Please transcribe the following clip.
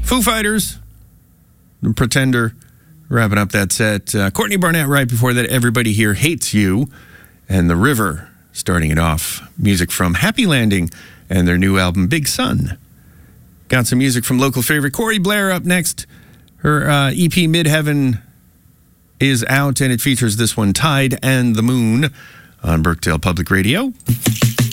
Foo Fighters, The Pretender, wrapping up that set. Courtney Barnett right before that, Everybody Here Hates You, and The River starting it off. Music from Happy Landing and their new album, Big Sun. Got some music from local favorite Corey Blair up next. Her EP, Midheaven, is out, and it features this one, Tide and the Moon, on Birkdale Public Radio.